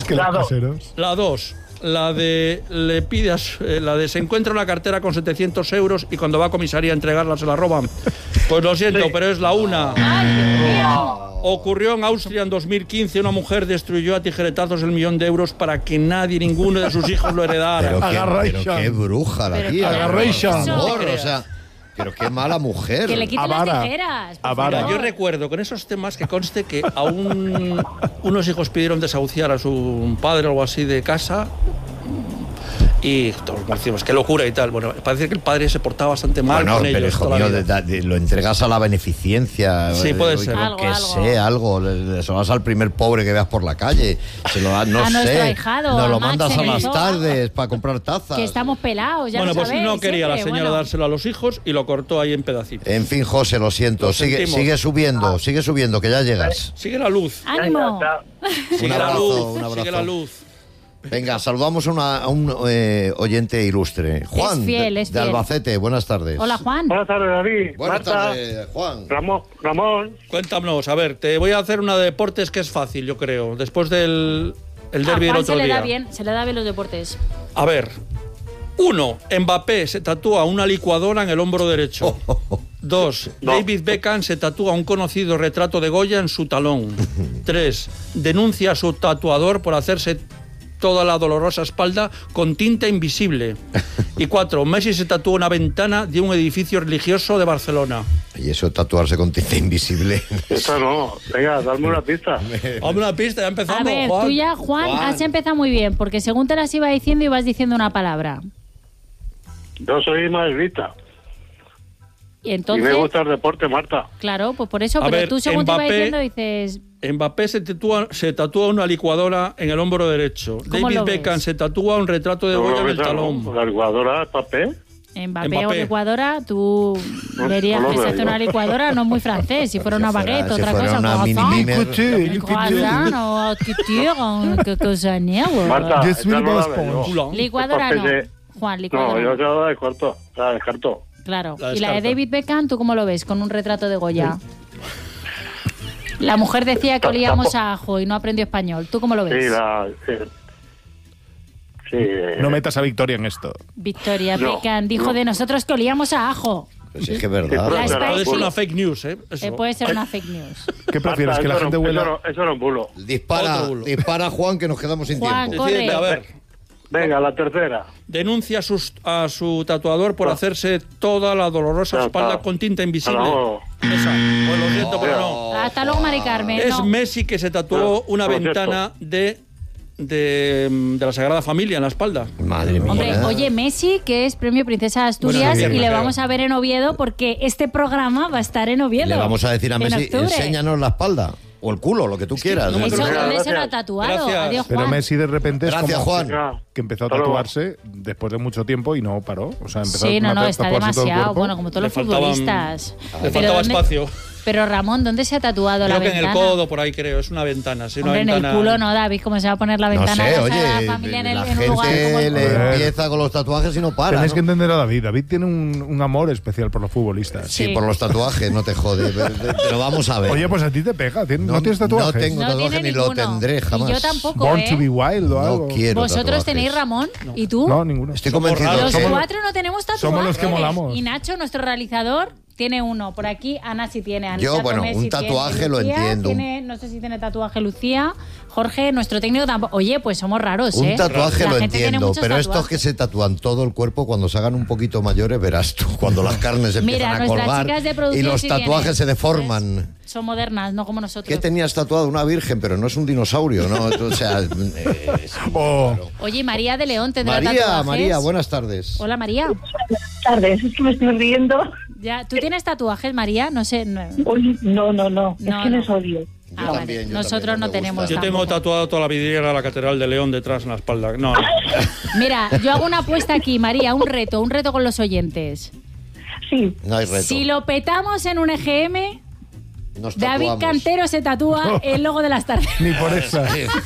que los caseros. La 2. La de le pidas, la de se encuentra una cartera con 700 euros y cuando va a comisaría a entregarla se la roban. Pues lo siento, pero es la 1. Ocurrió en Austria en 2015. Una mujer destruyó a tijeretazos el 1.000.000 de euros para que nadie, ninguno de sus hijos lo heredara. Pero qué bruja la tía. O sea, pero qué mala mujer. Que le quiten las tijeras. Mira, yo recuerdo con esos temas que conste que a unos hijos pidieron desahuciar a su padre o algo así de casa. Y todos decimos, qué locura y tal. Bueno, parece que el padre se portaba bastante mal con ellos. Pero hijo mío, lo entregas a la beneficencia. Sí, puede ser. Algo. Se lo das al primer pobre que veas por la calle. Se lo das, no sé. Ahijado, nos lo mandas a las tardes para comprar tazas. Que estamos pelados, ya bueno, lo pues sabéis, no quería siempre, la señora dárselo a los hijos y lo cortó ahí en pedacitos. En fin, José, lo siento. Sigue subiendo, que ya llegas. Sigue la luz. ¡Ánimo! Sigue la luz. Sigue la luz. Venga, saludamos a un oyente ilustre. Juan, es de Albacete. Buenas tardes. Hola, Juan. Buenas tardes, David. Buenas tardes, Juan. Ramón. Cuéntanos, a ver, te voy a hacer una de deportes que es fácil, yo creo. Después del derbi del otro día. Se le da bien los deportes. A ver. 1. Mbappé se tatúa una licuadora en el hombro derecho. 2. David Beckham se tatúa un conocido retrato de Goya en su talón. 3. Denuncia a su tatuador por hacerse toda la dolorosa espalda con tinta invisible. Y 4. Messi se tatúa una ventana de un edificio religioso de Barcelona. ¿Y eso tatuarse con tinta invisible? Eso no. Venga, dame una pista. Dame una pista, ya empezamos. A ver, Juan. tú ya, Juan, has empezado muy bien, porque según te las iba diciendo, ibas diciendo una palabra. Yo soy madridista. Y entonces, me gusta el deporte, Marta. Claro, pues por eso, pero tú según te ibas diciendo dices... Mbappé se tatúa una licuadora en el hombro derecho. David Beckham se tatúa un retrato de Goya en el talón. ¿La licuadora es papel? Mbappé o licuadora, tú verías que se hace una licuadora, no es muy francés. Si fuera una baguette, otra cosa. Una mini-mimer. O qué cosa nueva. Marta, licuadora no. Juan, licuadora. No, yo la descarto. Claro. Y la de David Beckham, ¿tú cómo lo ves? Con un retrato de Goya. La mujer decía que olíamos a ajo y no aprendió español. ¿Tú cómo lo ves? Sí. No metas a Victoria en esto. Victoria Beckham dijo de nosotros que olíamos a ajo. Pues es que es verdad. Puede ser una fake news, ¿eh? Puede ser una fake news. ¿Qué prefieres? Marta, ¿Que la gente huela? Eso no es bulo. Dispara, Juan, que nos quedamos sin Juan, tiempo. corre. A ver. Venga, la tercera. Denuncia a su tatuador por hacerse toda la dolorosa espalda con tinta invisible. Esa. Pues lo siento, pero no. Hasta luego, Mari Carmen. Es Messi que se tatuó una ventana de la Sagrada Familia en la espalda. Madre mía. Hombre, oye, Messi, que es premio Princesa de Asturias, y le vamos a ver en Oviedo porque este programa va a estar en Oviedo. Le vamos a decir a Messi, enséñanos la espalda. O el culo, lo que tú quieras. ¿Dónde se lo ha tatuado? Adiós, Juan. Pero Messi de repente es Gracias, como Juan. que empezó a tatuarse después de mucho tiempo y no paró. O sea, empezó a está demasiado. Bueno, como todos los futbolistas. Le faltaba espacio. Pero Ramón, ¿dónde se ha tatuado la ventana? Creo que en el codo, por ahí creo. Es una ventana. Sí, Hombre, una ventana... en el culo no, David. ¿Cómo se va a poner la ventana? No sé, oye, la gente le empieza con los tatuajes y no para. Tenéis que entender a David. David tiene un amor especial por los futbolistas. Sí, por los tatuajes, no te jode. Pero vamos a ver. Oye, pues a ti te pega. ¿No tienes tatuajes? No tengo tatuajes ni lo tendré jamás. Y yo tampoco, Born to be wild o algo. No quiero ¿Vosotros tatuajes. tenéis, Ramón? ¿Y tú? No, ninguno. Estoy convencido. Los cuatro no tenemos tatuajes. Somos los que molamos. Y Nacho, nuestro realizador, tiene uno. Por aquí, Ana sí tiene. Anita Yo, bueno, Tomé un sí tatuaje tiene. lo Lucía entiendo. No sé si tiene tatuaje Lucía. Jorge, nuestro técnico tampoco. Oye, pues somos raros, Un tatuaje La lo gente tiene entiendo, muchos pero tatuajes. estos que se tatúan todo el cuerpo, cuando se hagan un poquito mayores, verás tú, cuando las carnes empiezan a nuestras colgar chicas de y producción los sí tatuajes tienen. se deforman. Son modernas, no como nosotros. ¿Qué tenías tatuado? Una virgen, pero no es un dinosaurio, ¿no? O sea, Oye, María de León tendrá tatuajes. María, buenas tardes. Hola, María. Buenas tardes, es que me estoy riendo. Ya, ¿tú tienes tatuajes, María? No sé. No. Oye, no. Es que les odio. Yo también, Nosotros no tenemos. Yo tengo tatuado toda la vidriera de la Catedral de León detrás en la espalda. No. Mira, yo hago una apuesta aquí, María, un reto con los oyentes. Sí. No hay reto. Si lo petamos en un EGM, Nos David tatuamos. Cantero se tatúa el logo de las tardes. Ni por esa.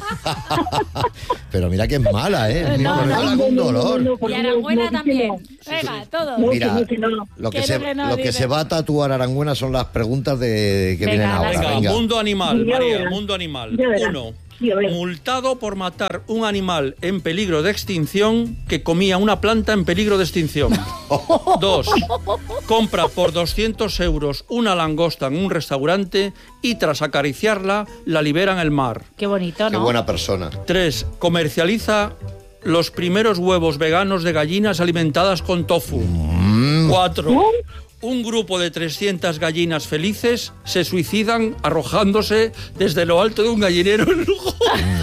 Pero mira que es mala, ¿eh? No, Mala con dolor. Y Arangüena también. Venga, todo. Mira, lo que se va a tatuar Arangüena son las preguntas que vienen ahora. Venga, mundo animal, María, mundo animal. 1. Sí, a ver. Multado por matar un animal en peligro de extinción que comía una planta en peligro de extinción. 2. Compra por 200 euros una langosta en un restaurante y tras acariciarla la libera en el mar. Qué bonito, Qué ¿no? buena persona. 3. Comercializa los primeros huevos veganos de gallinas alimentadas con tofu. 4. Un grupo de 300 gallinas felices se suicidan arrojándose desde lo alto de un gallinero en Lugo.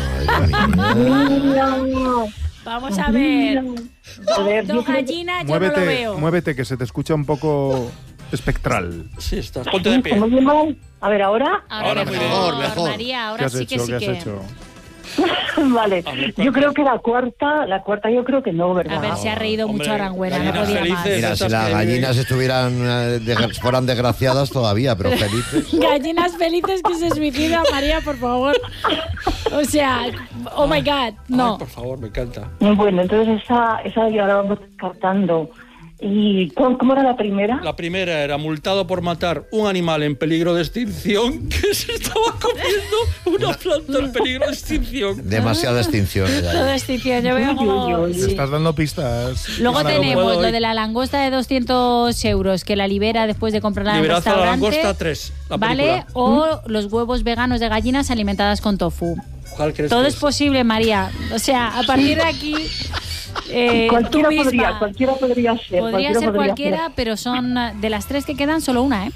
No. Vamos a ver. Joder, yo Dos creo que- gallinas, yo no lo Muévete, veo. muévete, que se te escucha un poco espectral. Sí, estás. Ponte de pie. ¿Cómo se llama? A ver, ¿ahora? Ahora muy bien. Mejor. María, ¿Qué ahora has sí hecho? que sí ¿Qué has que... hecho? Vale. A ver, Yo creo que la cuarta yo creo que no, ¿verdad? A ver, se ha reído Hombre, mucho Arangüena, no gallinas podía más. felices. Mira, si Esas las que- gallinas estuvieran fueran desgraciadas todavía, pero felices. Gallinas felices que se suicida, María, por favor. O sea, oh my God, Ay, no. por favor, me encanta. Bueno, entonces esa ya la vamos descartando. ¿Y cómo era la primera? La primera era multado por matar un animal en peligro de extinción que se estaba comiendo una planta en peligro de extinción. Demasiada extinción. ya. Toda extinción, yo veo como... Uy, uy, uy. sí. Estás dando pistas. Luego No tenemos puedo lo hoy. de la langosta de 200 euros que la libera después de comprarla en el Liberaza la restaurante. langosta 3. La ¿Vale? película. O los huevos veganos de gallinas alimentadas con tofu. ¿Cuál crees Todo que es posible, María. O sea, a partir de aquí... Cualquiera tú misma. podría ser. Podría ser cualquiera, pero son de las tres que quedan solo una, ¿eh?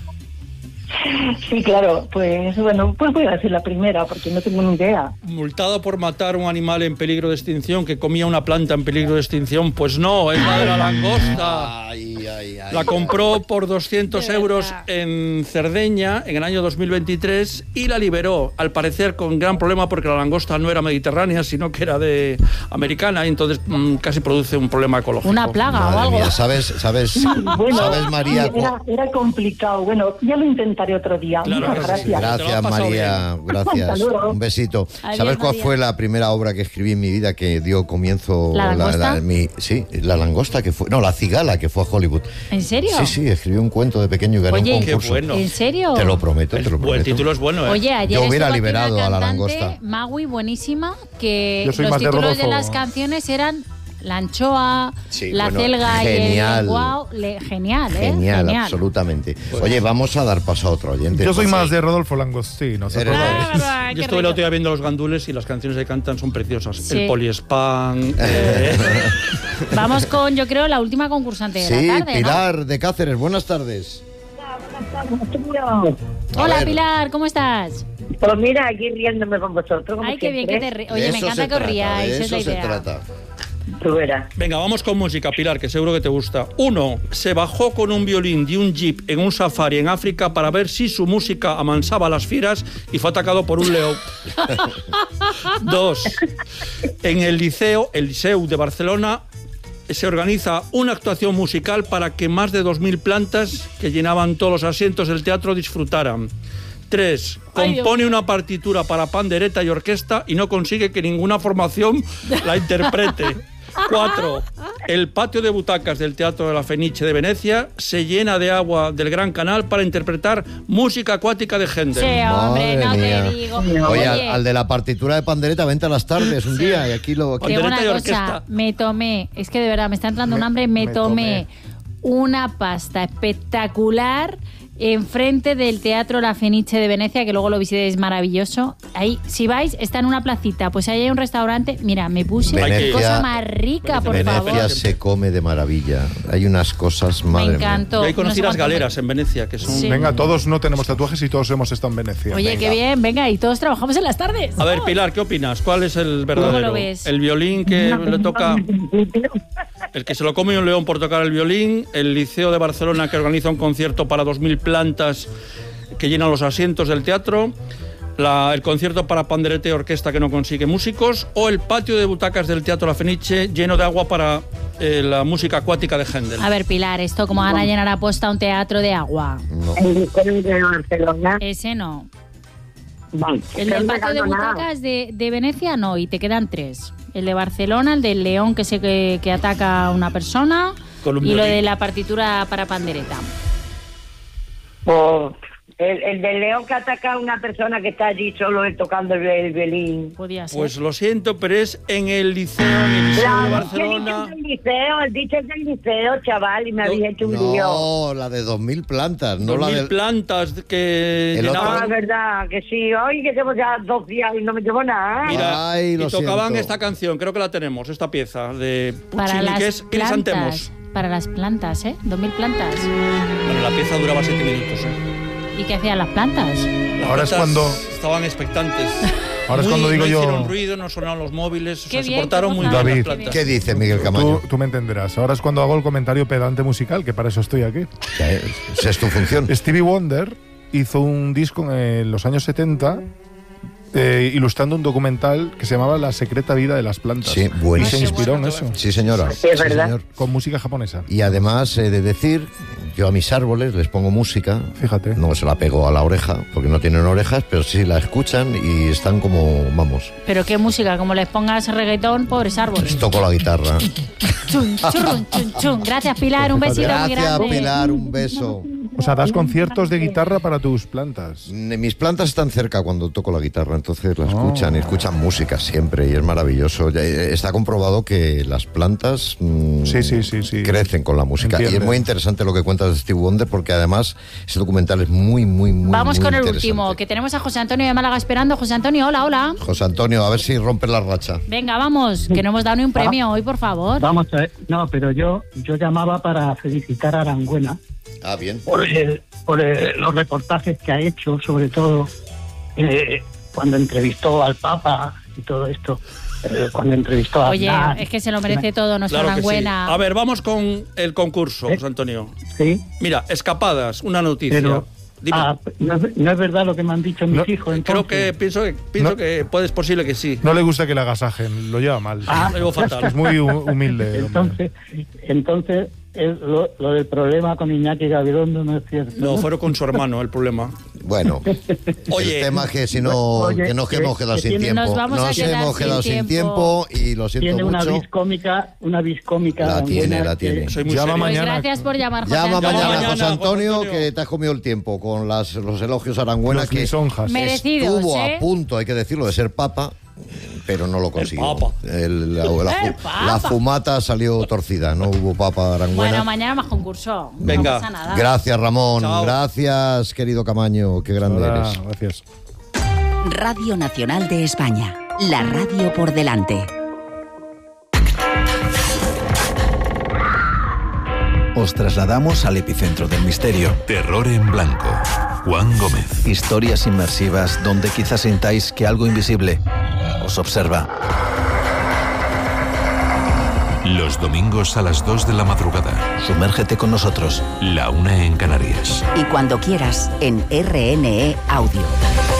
Sí, claro, pues bueno, pues voy a decir la primera porque no tengo ni idea. Multado por matar un animal en peligro de extinción que comía una planta en peligro de extinción. Pues no, es la de la langosta. Ay, ay, ay. La compró por 200 De euros verdad. en Cerdeña en el año 2023 y la liberó, al parecer con gran problema porque la langosta no era mediterránea, sino que era de americana y entonces casi produce un problema ecológico. Una plaga o Madre algo. mía, ¿sabes, Bueno, María? era complicado. Bueno, ya lo intentaré otro día. Claro, Muchas sí, sí. gracias. Te lo has Gracias, pasado María. Gracias. Hasta luego. Un besito. Adiós, ¿Sabes cuál María. fue la primera obra que escribí en mi vida que dio comienzo? ¿La langosta? Sí, la langosta que fue. No, la cigala que fue a Hollywood. ¿En serio? Sí, sí, escribí un cuento de pequeño y gané Oye, un Qué concurso. bueno. ¿En serio? Te lo prometo, te lo El prometo. título es bueno, ¿eh? Oye, ayer Yo hubiera estuvo aquí liberado una a la cantante, langosta. Magui, buenísima, que Yo soy los más de títulos de Rodolfo. las canciones eran la anchoa, Sí, la bueno, celga genial. y el guau. Genial, ¿eh? Genial, absolutamente. Oye, vamos a dar paso a otro oyente. Yo soy José. más de Rodolfo Langostino. ¿se Eres- acuerdan? Ah, verdad, Yo qué estuve el otro rico. día viendo Los Gandules y las canciones que cantan son preciosas. Sí. El poliespan. Vamos con, yo creo, la última concursante de Sí, la tarde, Pilar de Cáceres, buenas tardes. ¿no? A Hola, ver. Pilar, ¿cómo estás? Pues mira, aquí riéndome con vosotros. Como Ay, qué bien que te ríes. Oye, De me eso encanta se que os trata, ríais, de esa es la eso se idea. trata. Tú verás. Venga, vamos con música, Pilar, que seguro que te gusta. 1. Se bajó con un violín de un jeep en un safari en África para ver si su música amansaba a las fieras y fue atacado por un león. 2. En el Liceu de Barcelona se organiza una actuación musical para que más de 2.000 plantas que llenaban todos los asientos del teatro disfrutaran. 3. Ay, Dios Compone mío. una partitura para pandereta y orquesta y no consigue que ninguna formación la interprete. 4. El patio de butacas del Teatro de la Fenice de Venecia se llena de agua del Gran Canal para interpretar música acuática de Händel. Sí, hombre, Madre no mía. te digo. Oye, al de la partitura de pandereta, vente a las tardes un día y aquí lo... Te digo una Pandereta y cosa, orquesta. me tomé, es que de verdad me está entrando un hambre, me tomé una pasta espectacular enfrente del Teatro La Fenice de Venecia, que luego lo visitéis, maravilloso. Ahí, si vais, está en una placita, pues ahí hay un restaurante. Mira, me puse Venecia- qué cosa más rica, por Venecia favor. se come de maravilla. Hay unas cosas, madre Me mía. encantó. Y ahí conocí No sé las cuánto me- galeras en Venecia, que son... Sí. Venga, todos no tenemos tatuajes y todos hemos estado en Venecia. Oye, qué bien, venga, y todos trabajamos en las tardes. A ver, Pilar, ¿qué opinas? ¿Cuál es el verdadero? lo ves? El violín que le toca... El que se lo come un león por tocar el violín, el Liceo de Barcelona que organiza un concierto para 2.000 plantas que llenan los asientos del teatro, el concierto para pandereta y orquesta que no consigue músicos, o el patio de butacas del Teatro La Fenice lleno de agua para la música acuática de Händel. A ver, Pilar, esto como van a llenar a posta un teatro de agua. No. El Liceo de Barcelona. Ese no. Vale. El del No patio de ganó nada. butacas de Venecia no, y te quedan 3. El de Barcelona, el del león que ataca a una persona Con un y lo violín. de la partitura para pandereta. Pues El del león que ataca a una persona que está allí solo tocando el violín. Podía ser. Pues lo siento, pero es en el liceo de Barcelona. El dicho es del liceo, chaval, y me había hecho un lío. No, la de 2000 plantas, no la 2000 de... plantas que llenaban. Es verdad, que sí. Hoy que llevo ya 2 días y no me llevo nada. Mira, Ay, y lo tocaban siento. esta canción, creo que la tenemos, esta pieza de Para Puccini, que es las Crisantemos. plantas. Para las plantas, 2000 plantas. Bueno, la pieza duraba 7 minutos. ¿Y qué hacían las plantas? Las Ahora es plantas cuando- estaban expectantes. Ahora es cuando digo no yo- hicieron ruido, no sonaron los móviles, Qué se bien, portaron qué muy cosa. bien las David. plantas. ¿Qué dice Miguel Camaño? Tú me entenderás. Ahora es cuando hago el comentario pedante musical, que para eso estoy aquí. Esa es tu función. Stevie Wonder hizo un disco en los años 70 ilustrando un documental que se llamaba La secreta vida de las plantas. Sí, Y buenísimo. se inspiró en eso, Sí, señora. Sí, es verdad. señor. con música japonesa. Y además he de decir, yo a mis árboles les pongo música. Fíjate. No se la pego a la oreja, porque no tienen orejas, pero sí la escuchan y están como, vamos, Pero qué música, como les pongas reggaetón, pobres árboles. toco la guitarra. Chun, churrun, chun, chun. Gracias, Pilar, un besito muy Gracias, grande. Pilar, un beso. O sea, das conciertos de guitarra para tus plantas. Mis plantas están cerca cuando toco la guitarra, entonces la escuchan y escuchan música siempre y es maravilloso. Ya, está comprobado que las plantas Sí. crecen con la música. Y es Entienden. muy interesante lo que cuentas de Steve Wonder porque además ese documental es muy Vamos muy con el interesante. último, que tenemos a José Antonio de Málaga esperando. José Antonio, hola, hola. José Antonio, a ver si rompes la racha. Venga, vamos, que no hemos dado ni un premio hoy, por favor. Vamos a ver, no, pero yo llamaba para felicitar a Arangüena Ah, bien. por los reportajes que ha hecho, sobre todo cuando entrevistó al Papa y todo esto, cuando entrevistó a Oye, Aznar. es que se lo merece todo, nuestra Claro que sí. Arangüena. A ver, vamos con el concurso, José Antonio. Sí, Mira, escapadas, una noticia. pero Dime. no es verdad lo que me han dicho mis No, hijos. Creo que pienso No. que es posible que sí. No le gusta que le agasajen, lo lleva mal. Ah. Algo fatal. Es muy humilde. hombre. Entonces lo del problema con Iñaki Gabilondo no es cierto. No, fueron con su hermano el problema. Bueno, Oye, el tema es que si no, Oye, que nos hemos quedado que sin tiene- tiempo. Nos vamos a quedar hemos quedado sin sin tiempo y lo siento Tiene una mucho. vis cómica. La tiene, Arangüena, la tiene. soy muy Llama serio. Pues mañana. gracias por llamar, José Llama Antonio. mañana, mañana, José Antonio, José Antonio. que te has comido el tiempo con los elogios a Arangüena, Los que lisonjas. Merecidos, estuvo ¿eh? a punto, hay que decirlo, de ser papa, pero no lo consiguió. Papa. La fumata salió torcida, no hubo papa Arangüena. Bueno, mañana más concurso. Venga. No pasa nada. Gracias, Ramón. Chao. Gracias, querido Camaño. Qué grande Ahora, eres. gracias. Radio Nacional de España. La radio por delante. Os trasladamos al epicentro del misterio. Terror en blanco. Juan Gómez. Historias inmersivas donde quizás sintáis que algo invisible os observa. Los domingos a las 2 de la madrugada. Sumérgete con nosotros. La 1 en Canarias. Y cuando quieras, en RNE Audio.